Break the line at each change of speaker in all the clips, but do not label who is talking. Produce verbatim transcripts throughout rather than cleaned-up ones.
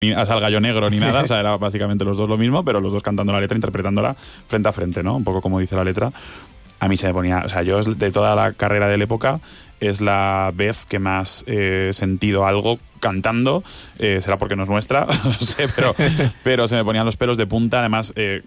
ni, o sea, el gallo negro ni nada, o sea, era básicamente los dos lo mismo, pero los dos cantando la letra, interpretándola frente a frente, ¿no? Un poco como dice la letra. A mí se me ponía, o sea, yo de toda la carrera de la época es la vez que más he eh, sentido algo cantando, eh, será porque no es nuestra, no sé, pero, pero se me ponían los pelos de punta. Además, eh,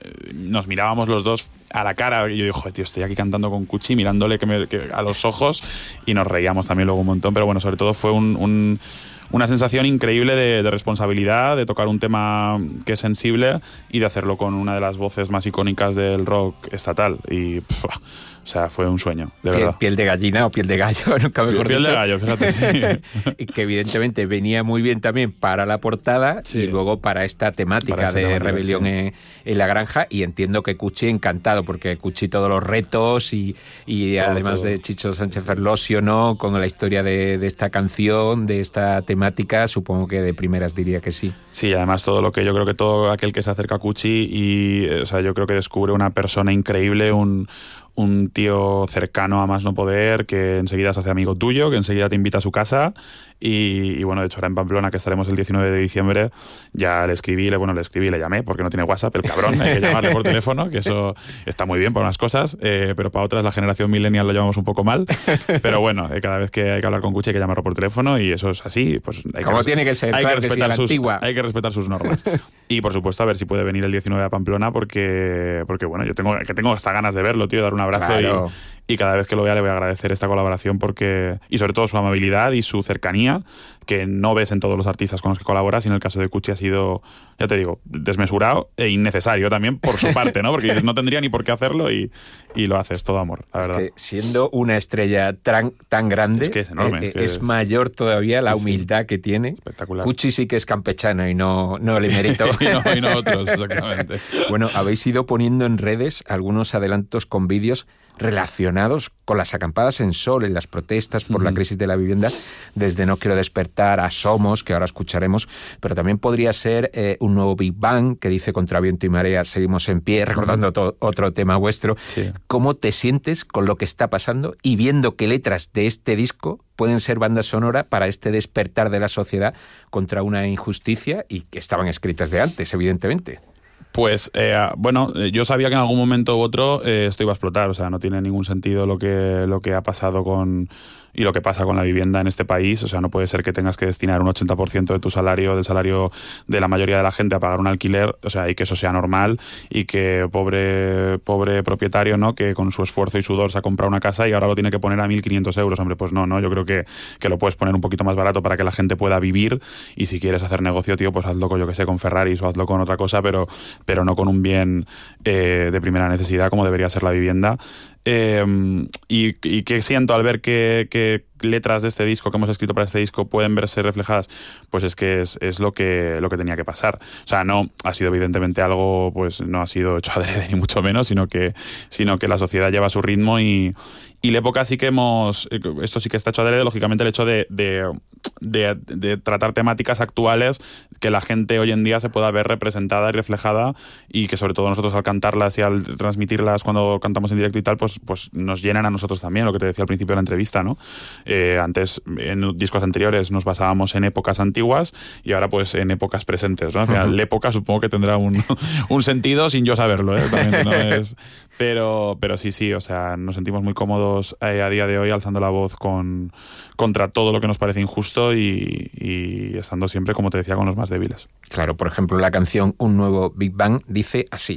nos mirábamos los dos a la cara y yo digo, joder, tío, estoy aquí cantando con Cuchi, mirándole que me, que a los ojos, y nos reíamos también luego un montón, pero bueno, sobre todo fue un... un una sensación increíble de, de responsabilidad, de tocar un tema que es sensible y de hacerlo con una de las voces más icónicas del rock estatal. Y, pff, o sea, fue un sueño, de
piel,
verdad.
Piel de gallina o piel de gallo, nunca mejor
Piel
dicho.
de gallo, fíjate, sí.
Que evidentemente venía muy bien también para la portada, sí, y luego para esta temática para de temática, rebelión sí. en, en la granja. Y entiendo que Cuchi encantado, porque Cuchi todos los retos y, y todo, además todo. de Chicho Sánchez Ferlosio, ¿no? Con la historia de, de esta canción, de esta temática, supongo que de primeras diría que sí.
Sí, además todo lo que yo creo que todo aquel que se acerca a Cuchi y, o sea, yo creo que descubre una persona increíble, un un tío cercano a más no poder, que enseguida se hace amigo tuyo, que enseguida te invita a su casa. Y, y bueno, de hecho ahora en Pamplona, que estaremos el diecinueve de diciembre, ya le escribí, le, bueno, le escribí, le llamé, porque no tiene WhatsApp, el cabrón, hay que llamarle por teléfono, que eso está muy bien para unas cosas, eh, pero para otras la generación millennial lo llamamos un poco mal. Pero bueno, eh, cada vez que hay que hablar con Cuchi hay que llamarlo por teléfono, y eso es así. Pues hay
Como
que,
tiene que ser,
hay
claro
que respetar
que sí,
sus,
antigua.
Hay que respetar sus normas. Y por supuesto, a ver si puede venir el diecinueve a Pamplona, porque, porque bueno, yo tengo, que tengo hasta ganas de verlo, tío, dar un abrazo.
Claro.
y, y cada vez que lo vea le voy a agradecer esta colaboración, porque y sobre todo su amabilidad y su cercanía, que no ves en todos los artistas con los que colaboras, y en el caso de Cuchi ha sido, ya te digo, desmesurado e innecesario también por su parte, ¿no? Porque no tendría ni por qué hacerlo, y, y lo haces todo amor, la verdad.
Es que siendo una estrella tan, tan grande,
es, que es, enorme,
eh,
es, que
es mayor todavía la sí, humildad sí. que tiene.
Espectacular.
Cuchi sí que es campechano y no, no el emérito.
y, no, y no otros, exactamente.
Bueno, habéis ido poniendo en redes algunos adelantos con vídeos relacionados con las acampadas en Sol, en las protestas por mm. la crisis de la vivienda, desde No Quiero Despertar a Somos, que ahora escucharemos, pero también podría ser eh, un nuevo Big Bang, que dice Contra Viento y Marea, seguimos en pie, recordando to- otro tema vuestro.
Sí.
¿Cómo te sientes con lo que está pasando y viendo que letras de este disco pueden ser banda sonora para este despertar de la sociedad contra una injusticia y que estaban escritas de antes, evidentemente?
Pues, eh, bueno, yo sabía que en algún momento u otro eh, esto iba a explotar, o sea, no tiene ningún sentido lo que, lo que ha pasado con... y lo que pasa con la vivienda en este país. O sea, no puede ser que tengas que destinar un ochenta por ciento de tu salario, del salario de la mayoría de la gente, a pagar un alquiler, o sea, y que eso sea normal, y que pobre pobre propietario, ¿no?, que con su esfuerzo y sudor se ha comprado una casa y ahora lo tiene que poner a mil quinientos euros. Hombre, pues no, no, yo creo que, que lo puedes poner un poquito más barato para que la gente pueda vivir, y si quieres hacer negocio, tío, pues hazlo con, yo que sé, con Ferraris o hazlo con otra cosa, pero, pero no con un bien eh, de primera necesidad como debería ser la vivienda. Eh, y, y qué siento al ver que, que letras de este disco que hemos escrito para este disco pueden verse reflejadas, pues es que es, es lo que lo que tenía que pasar. O sea, no ha sido evidentemente algo, pues no ha sido hecho adrede ni mucho menos, sino que sino que la sociedad lleva su ritmo, y, y la época sí que hemos, esto sí que está hecho adrede, lógicamente el hecho de, de, de, de tratar temáticas actuales, que la gente hoy en día se pueda ver representada y reflejada, y que sobre todo nosotros al cantarlas y al transmitirlas cuando cantamos en directo y tal, pues, pues nos llenan a nosotros también, lo que te decía al principio de la entrevista, ¿no? Eh, antes, en discos anteriores, nos basábamos en épocas antiguas, y ahora pues en épocas presentes, ¿no? Al final, uh-huh. la época supongo que tendrá un, un sentido sin yo saberlo, ¿eh? También, ¿no? Es, pero, pero sí, sí, o sea, nos sentimos muy cómodos eh, a día de hoy alzando la voz con, contra todo lo que nos parece injusto, y, y estando siempre, como te decía, con los más débiles.
Claro, por ejemplo, la canción Un Nuevo Big Bang dice así: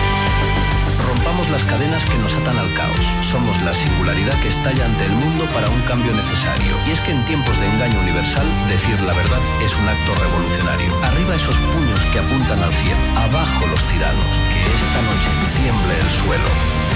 rompamos las cadenas que nos atan al caos. Somos la singularidad que estalla ante el mundo para un cambio necesario. Y es que en tiempos de engaño universal, decir la verdad es un acto revolucionario. Arriba esos puños que apuntan al cielo. Abajo los tiranos. Que esta noche tiemble el suelo.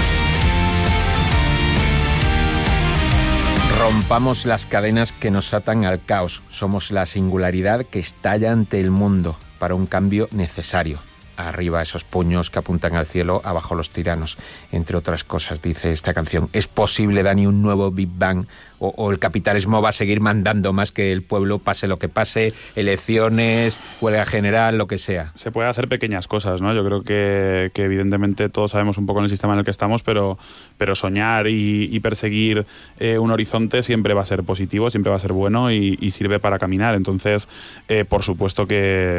Rompamos las cadenas que nos atan al caos. Somos la singularidad que estalla ante el mundo para un cambio necesario. arriba esos puños que apuntan al cielo, abajo los tiranos, entre otras cosas, dice esta canción. ¿Es posible, Dani, un nuevo Big Bang? O, o el capitalismo va a seguir mandando más que el pueblo, pase lo que pase, elecciones, huelga general, lo que sea?
Se puede hacer pequeñas cosas, ¿no? Yo creo que, que evidentemente todos sabemos un poco en el sistema en el que estamos, pero, pero soñar y, y perseguir eh, un horizonte siempre va a ser positivo, siempre va a ser bueno y, y sirve para caminar. Entonces, eh, por supuesto que